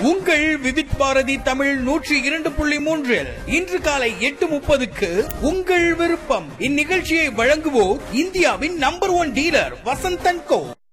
உங்கள் விவித் பாரதி தமிழ் 102.3 இன்று காலை 8:30க்கு உங்கள் விருப்பம். இந்நிகழ்ச்சியை வழங்குவோர் இந்தியாவின் நம்பர் 1 டீலர் வசந்த் & கோ.